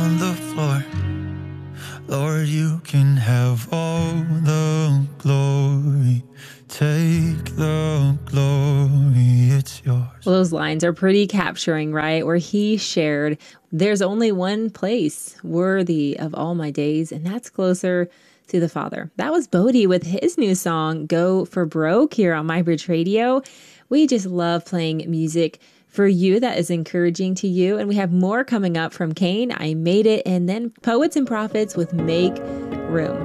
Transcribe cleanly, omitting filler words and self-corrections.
on the floor. Lord, you can have all the glory. Take the glory, it's yours. Well, those lines are pretty capturing, right? Where he shared, there's only one place worthy of all my days, and that's closer to the Father. That was Bodie with his new song, Go for Broke, here on MyBridge Radio. We just love playing music for you that is encouraging to you. And we have more coming up from Kane, I Made It, and then Poets and Prophets with Make Room.